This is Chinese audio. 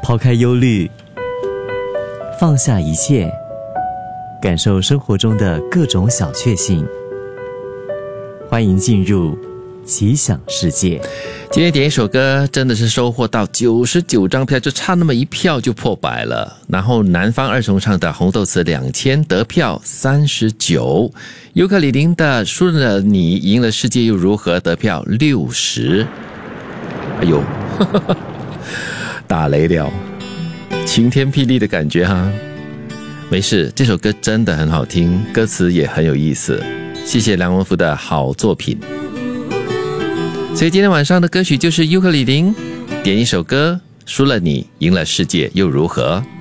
抛开忧虑，放下一切，感受生活中的各种小确幸。欢迎进入奇想世界。 今天点一首歌真的是收获到99张票，就差那么一票就破百了。然后南方二重唱的红豆词2000得票39，尤克里林的输了你赢了世界又如何得票60。哎呦打雷了，晴天霹雳的感觉哈。没事，这首歌真的很好听，歌词也很有意思。谢谢梁文福的好作品。所以今天晚上的歌曲就是尤克里林点一首歌，输了你赢了世界又如何。